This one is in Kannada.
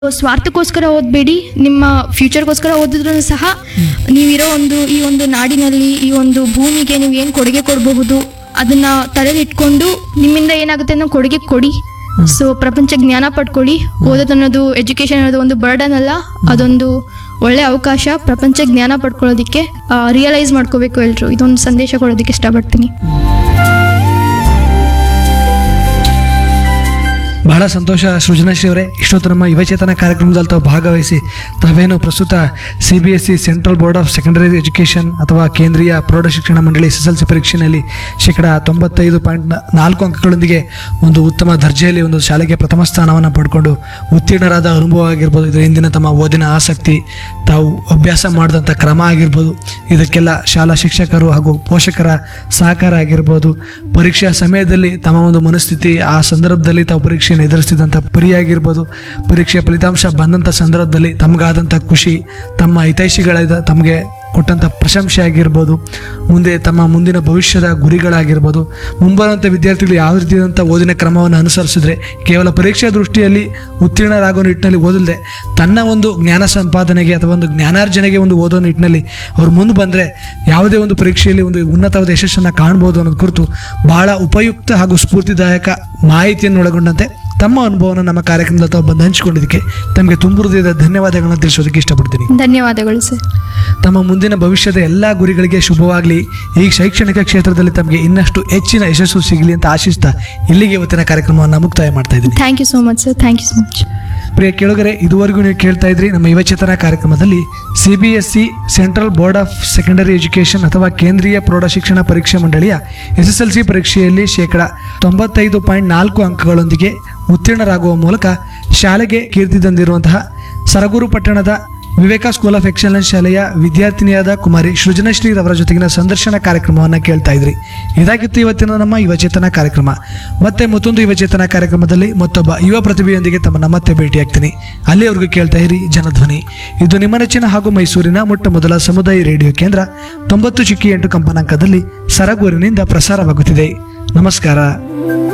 ಸ್ವಾರ್ಥಕ್ಕೋಸ್ಕರ ಓದಬೇಡಿ, ನಿಮ್ಮ ಫ್ಯೂಚರ್ಗೋಸ್ಕರ ಓದಿದ್ರೂ ಸಹ ನೀವಿರೋ ಈ ಒಂದು ನಾಡಿನಲ್ಲಿ ಈ ಒಂದು ಭೂಮಿಗೆ ನೀವು ಏನು ಕೊಡುಗೆ ಕೊಡಬಹುದು ಅದನ್ನ ತಲೆಯಲ್ಲಿ ಇಟ್ಕೊಂಡು ನಿಮ್ಮಿಂದ ಏನಾಗುತ್ತೆ ಅನ್ನೋ ಕೊಡುಗೆ ಕೊಡಿ. ಸೊ ಪ್ರಪಂಚ ಜ್ಞಾನ ಪಡ್ಕೊಳ್ಳಿ. ಓದೋದನ್ನೋದು, ಎಜುಕೇಶನ್ ಅನ್ನೋದು ಒಂದು ಬರ್ಡನ್ ಅಲ್ಲ, ಅದೊಂದು ಒಳ್ಳೆ ಅವಕಾಶ. ಪ್ರಪಂಚ ಜ್ಞಾನ ಪಡ್ಕೊಳ್ಳೋದಕ್ಕೆ ರಿಯಲೈಸ್ ಮಾಡ್ಕೋಬೇಕು ಎಲ್ಲರೂ. ಇದೊಂದು ಸಂದೇಶ ಕೊಡೋದಕ್ಕೆ ಇಷ್ಟಪಡ್ತೀನಿ. ಬಹಳ ಸಂತೋಷ ಸೃಜನಶ್ರೀ ಅವರೇ. ಇಷ್ಟೊತ್ತು ನಮ್ಮ ಯುವಚೇತನ ಕಾರ್ಯಕ್ರಮದಲ್ಲಿ ತಾವು ಭಾಗವಹಿಸಿ ತಾವೇನು ಪ್ರಸ್ತುತ CBSE central board of secondary education ಅಥವಾ ಕೇಂದ್ರೀಯ ಪ್ರೌಢ ಶಿಕ್ಷಣ ಮಂಡಳಿ SSLC ಪರೀಕ್ಷೆಯಲ್ಲಿ 95.4 ಅಂಕಗಳೊಂದಿಗೆ ಒಂದು ಉತ್ತಮ ದರ್ಜೆಯಲ್ಲಿ ಒಂದು ಶಾಲೆಗೆ ಪ್ರಥಮ ಸ್ಥಾನವನ್ನು ಪಡ್ಕೊಂಡು ಉತ್ತೀರ್ಣರಾದ ಅನುಭವ ಆಗಿರ್ಬೋದು, ಇದರ ಹಿಂದಿನ ತಮ್ಮ ಓದಿನ ಆಸಕ್ತಿ, ತಾವು ಅಭ್ಯಾಸ ಮಾಡಿದಂಥ ಕ್ರಮ ಆಗಿರ್ಬೋದು, ಇದಕ್ಕೆಲ್ಲ ಶಾಲಾ ಶಿಕ್ಷಕರು ಹಾಗೂ ಪೋಷಕರ ಸಹಕಾರ ಆಗಿರ್ಬೋದು, ಪರೀಕ್ಷೆಯ ಸಮಯದಲ್ಲಿ ತಮ್ಮ ಒಂದು ಮನಸ್ಥಿತಿ, ಆ ಸಂದರ್ಭದಲ್ಲಿ ತಾವು ಪರೀಕ್ಷೆಯನ್ನು ಎದುರಿಸಿದಂಥ ಪರಿಯಾಗಿರ್ಬೋದು, ಪರೀಕ್ಷೆಯ ಫಲಿತಾಂಶ ಬಂದಂಥ ಸಂದರ್ಭದಲ್ಲಿ ತಮಗಾದಂಥ ಖುಷಿ, ತಮ್ಮ ಹಿತೈಷಿಗಳಿಂದ ತಮಗೆ ಕೊಟ್ಟಂಥ ಪ್ರಶಂಸೆ ಆಗಿರ್ಬೋದು, ಮುಂದೆ ತಮ್ಮ ಮುಂದಿನ ಭವಿಷ್ಯದ ಗುರಿಗಳಾಗಿರ್ಬೋದು, ಮುಂಬರುವಂಥ ವಿದ್ಯಾರ್ಥಿಗಳು ಯಾವ ರೀತಿಯಾದಂಥ ಓದಿನ ಕ್ರಮವನ್ನು ಅನುಸರಿಸಿದ್ರೆ ಕೇವಲ ಪರೀಕ್ಷೆಯ ದೃಷ್ಟಿಯಲ್ಲಿ ಉತ್ತೀರ್ಣರಾಗೋ ನಿಟ್ಟಿನಲ್ಲಿ ಓದಲ್ದೆ ತನ್ನ ಒಂದು ಜ್ಞಾನ ಸಂಪಾದನೆಗೆ ಅಥವಾ ಒಂದು ಜ್ಞಾನಾರ್ಜನೆಗೆ ಒಂದು ಓದೋ ನಿಟ್ಟಿನಲ್ಲಿ ಅವ್ರು ಮುಂದೆ ಬಂದರೆ ಯಾವುದೇ ಒಂದು ಪರೀಕ್ಷೆಯಲ್ಲಿ ಒಂದು ಉನ್ನತವಾದ ಯಶಸ್ಸನ್ನು ಕಾಣ್ಬೋದು ಅನ್ನೋದು ಕುರಿತು ಬಹಳ ಉಪಯುಕ್ತ ಹಾಗೂ ಸ್ಫೂರ್ತಿದಾಯಕ ಮಾಹಿತಿಯನ್ನು ಒಳಗೊಂಡಂತೆ ತಮ್ಮ ಅನುಭವವನ್ನು ನಮ್ಮ ಕಾರ್ಯಕ್ರಮದಲ್ಲಿ ತಾವು ಬಂದು ಹಂಚಿಕೊಂಡಿದ್ದಕ್ಕೆ ತಮಗೆ ತುಂಬ ಹೃದಯದ ಧನ್ಯವಾದಗಳನ್ನು ತಿಳಿಸೋದಕ್ಕೆ ಇಷ್ಟಪಡ್ತೀನಿ. ಧನ್ಯವಾದಗಳು ಸರ್. ತಮ್ಮ ಮುಂದಿನ ಭವಿಷ್ಯದ ಎಲ್ಲ ಗುರಿಗಳಿಗೆ ಶುಭವಾಗಲಿ. ಈ ಶೈಕ್ಷಣಿಕ ಕ್ಷೇತ್ರದಲ್ಲಿ ತಮಗೆ ಇನ್ನಷ್ಟು ಹೆಚ್ಚಿನ ಯಶಸ್ಸು ಸಿಗಲಿ ಅಂತ ಆಶಿಸ್ತಾ ಇಲ್ಲಿಗೆ ಇವತ್ತಿನ ಕಾರ್ಯಕ್ರಮವನ್ನು ಮುಕ್ತಾಯ ಮಾಡ್ತಾ ಇದ್ದೀನಿ. Thank you so much sir. Thank you so much. ಪ್ರಿಯ ಕೇಳುಗರೆ, ಇದುವರೆಗೂ ನೀವು ಕೇಳ್ತಾ ಇದ್ರಿ ನಮ್ಮ ಯುವಚೇತನ ಕಾರ್ಯಕ್ರಮದಲ್ಲಿ CBSE central board of secondary education ಅಥವಾ ಕೇಂದ್ರೀಯ ಪ್ರೌಢ ಶಿಕ್ಷಣ ಪರೀಕ್ಷೆ ಮಂಡಳಿಯ SSLC ಪರೀಕ್ಷೆಯಲ್ಲಿ 95.4 ಅಂಕಗಳೊಂದಿಗೆ ಉತ್ತೀರ್ಣರಾಗುವ ಮೂಲಕ ಶಾಲೆಗೆ ಕೀರ್ತಿ ತಂದಿರುವಂತಹ ಸರಗೂರು ಪಟ್ಟಣದ ವಿವೇಕ ಸ್ಕೂಲ್ ಆಫ್ ಎಕ್ಸಲೆನ್ಸ್ ಶಾಲೆಯ ವಿದ್ಯಾರ್ಥಿನಿಯಾದ ಕುಮಾರಿ ಸೃಜನಶ್ರೀ ರವರ ಜೊತೆಗಿನ ಸಂದರ್ಶನ ಕಾರ್ಯಕ್ರಮವನ್ನು ಕೇಳ್ತಾ ಇದ್ರಿ. ಇದಾಗಿತ್ತು ಇವತ್ತಿನ ನಮ್ಮ ಯುವಚೇತನ ಕಾರ್ಯಕ್ರಮ. ಮತ್ತೆ ಮತ್ತೊಂದು ಯುವಚೇತನ ಕಾರ್ಯಕ್ರಮದಲ್ಲಿ ಮತ್ತೊಬ್ಬ ಯುವ ಪ್ರತಿಭೆಯೊಂದಿಗೆ ತಮ್ಮನ್ನ ಮತ್ತೆ ಭೇಟಿಯಾಗ್ತೀನಿ. ಅಲ್ಲಿಯವರೆಗೂ ಕೇಳ್ತಾ ಇರಿ ಜನಧ್ವನಿ. ಇದು ನಿಮ್ಮ ನೆಚ್ಚಿನ ಹಾಗೂ ಮೈಸೂರಿನ ಮೊಟ್ಟ ಮೊದಲ ಸಮುದಾಯ ರೇಡಿಯೋ ಕೇಂದ್ರ 90.8 ಕಂಪನಾಂಕದಲ್ಲಿ ಸರಗೂರಿನಿಂದ ಪ್ರಸಾರವಾಗುತ್ತಿದೆ. ನಮಸ್ಕಾರ.